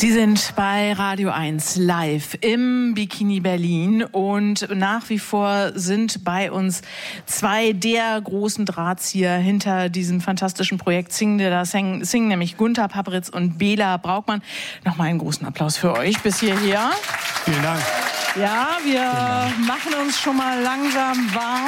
Sie sind bei Radio 1 live im Bikini Berlin und nach wie vor sind bei uns zwei der großen Drahtzieher hinter diesem fantastischen Projekt Sing, nämlich Gunter Papperitz und Bela Braukmann. Nochmal einen großen Applaus für euch bis hierher. Vielen Dank. Ja, wir machen uns schon mal langsam warm.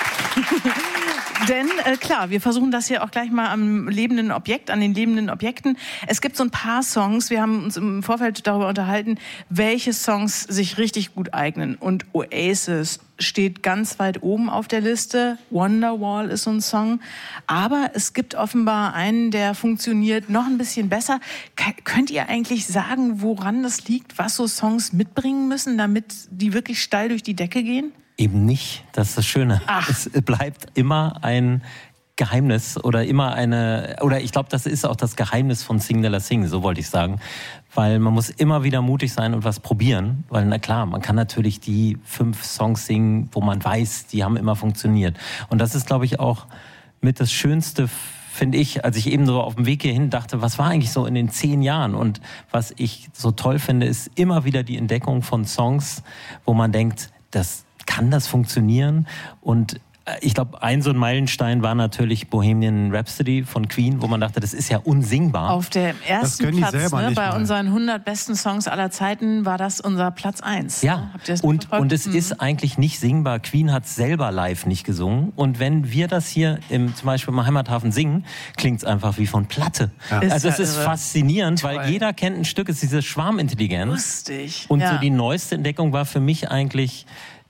Denn klar, wir versuchen das hier auch gleich mal an den lebenden Objekten. Es gibt so ein paar Songs, wir haben uns im Vorfeld darüber unterhalten, welche Songs sich richtig gut eignen. Und Oasis steht ganz weit oben auf der Liste. Wonderwall ist so ein Song. Aber es gibt offenbar einen, der funktioniert noch ein bisschen besser. Könnt ihr eigentlich sagen, woran das liegt, was so Songs mitbringen müssen, damit die wirklich steil durch die Decke gehen? Eben nicht, das ist das Schöne. Ach. Es bleibt immer ein Geheimnis oder ich glaube, das ist auch das Geheimnis von Sing, so wollte ich sagen. Weil man muss immer wieder mutig sein und was probieren. Weil, na klar, man kann natürlich die 5 Songs singen, wo man weiß, die haben immer funktioniert. Und das ist, glaube ich, auch mit das Schönste, finde ich, als ich eben so auf dem Weg hierhin dachte, was war eigentlich so in den 10 Jahren? Und was ich so toll finde, ist immer wieder die Entdeckung von Songs, wo man denkt, kann das funktionieren? Und ich glaube, so ein Meilenstein war natürlich Bohemian Rhapsody von Queen, wo man dachte, das ist ja unsingbar. Auf dem ersten Platz, bei unseren 100 besten Songs aller Zeiten war das unser Platz 1. Ja, und es ist eigentlich nicht singbar. Queen hat selber live nicht gesungen. Und wenn wir das hier zum Beispiel im Heimathafen singen, klingt es einfach wie von Platte. Ja. Also es ist faszinierend, weil jeder kennt ein Stück, es ist diese Schwarmintelligenz. Lustig. Und so die neueste Entdeckung war für mich eigentlich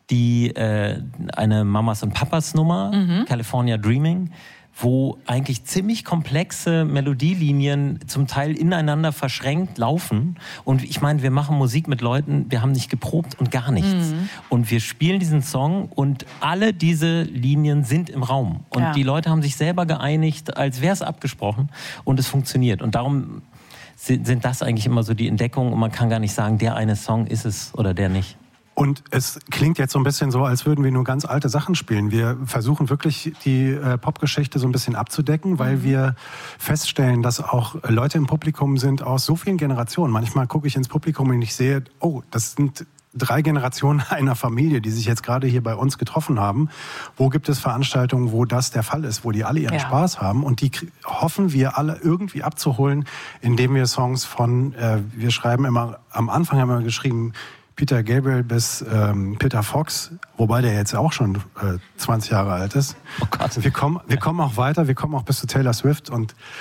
eine Mamas und Papas Nummer, California Dreaming, wo eigentlich ziemlich komplexe Melodielinien zum Teil ineinander verschränkt laufen. Und ich meine, wir machen Musik mit Leuten, wir haben nicht geprobt und gar nichts. Und wir spielen diesen Song und alle diese Linien sind im Raum. Und die Leute haben sich selber geeinigt, als wäre es abgesprochen und es funktioniert. Und darum sind das eigentlich immer so die Entdeckungen und man kann gar nicht sagen, der eine Song ist es oder der nicht. Und es klingt jetzt so ein bisschen so, als würden wir nur ganz alte Sachen spielen. Wir versuchen wirklich die Popgeschichte so ein bisschen abzudecken, weil wir feststellen, dass auch Leute im Publikum sind aus so vielen Generationen. Manchmal gucke ich ins Publikum und ich sehe, oh, das sind 3 Generationen einer Familie, die sich jetzt gerade hier bei uns getroffen haben. Wo gibt es Veranstaltungen, wo das der Fall ist, wo die alle ihren Spaß haben? Und die hoffen wir alle irgendwie abzuholen, indem wir Songs wir schreiben immer, am Anfang haben wir geschrieben, Peter Gabriel bis Peter Fox, wobei der jetzt auch schon 20 Jahre alt ist. Oh Gott. Wir kommen auch weiter, wir kommen auch bis zu Taylor Swift.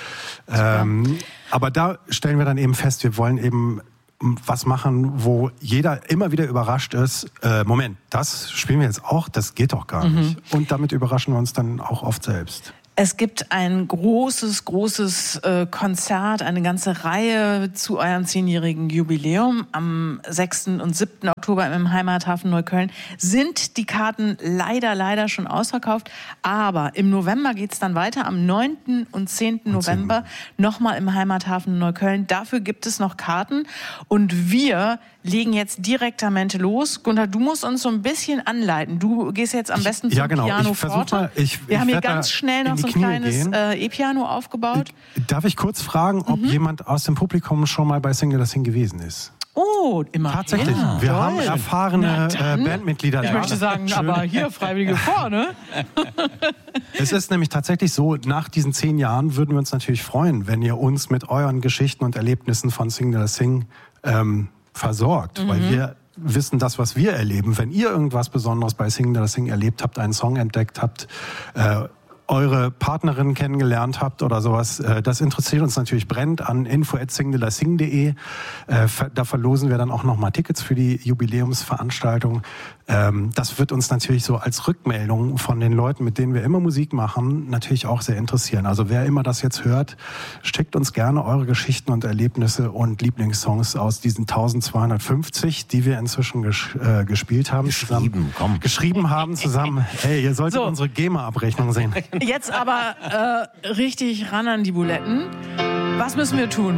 Aber da stellen wir dann eben fest, wir wollen eben was machen, wo jeder immer wieder überrascht ist. Moment, das spielen wir jetzt auch? Das geht doch gar nicht. Und damit überraschen wir uns dann auch oft selbst. Es gibt ein großes Konzert, eine ganze Reihe zu eurem 10-jährigen Jubiläum. Am 6. und 7. Oktober im Heimathafen Neukölln sind die Karten leider schon ausverkauft. Aber im November geht's dann weiter, am 9. und 10. November nochmal im Heimathafen Neukölln. Dafür gibt es noch Karten und wir legen jetzt direktamente los. Gunter, du musst uns so ein bisschen anleiten. Du gehst jetzt am besten zum Piano Forte. Wir haben hier ganz schnell noch so ein kleines E-Piano aufgebaut. Darf ich kurz fragen, ob jemand aus dem Publikum schon mal bei Sing gewesen ist? Oh, immerhin. Tatsächlich. Wir haben erfahrene Bandmitglieder. Ich möchte sagen, aber hier Freiwillige vorne. Es ist nämlich tatsächlich so, nach diesen 10 Jahren würden wir uns natürlich freuen, wenn ihr uns mit euren Geschichten und Erlebnissen von Sing versorgt, weil wir wissen das, was wir erleben. Wenn ihr irgendwas Besonderes bei Sing erlebt habt, einen Song entdeckt habt, eure Partnerin kennengelernt habt oder sowas, das interessiert uns natürlich brennend an info@singdelasing.de. Da verlosen wir dann auch nochmal Tickets für die Jubiläumsveranstaltung. Das wird uns natürlich so als Rückmeldung von den Leuten, mit denen wir immer Musik machen, natürlich auch sehr interessieren. Also wer immer das jetzt hört, schickt uns gerne eure Geschichten und Erlebnisse und Lieblingssongs aus diesen 1250, die wir inzwischen gespielt haben. Geschrieben haben zusammen. Hey, ihr solltet unsere GEMA-Abrechnung sehen. Jetzt aber richtig ran an die Buletten. Was müssen wir tun?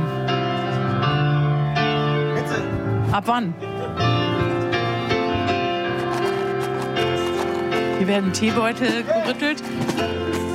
Bitte. Ab wann? Hier werden Teebeutel gerüttelt.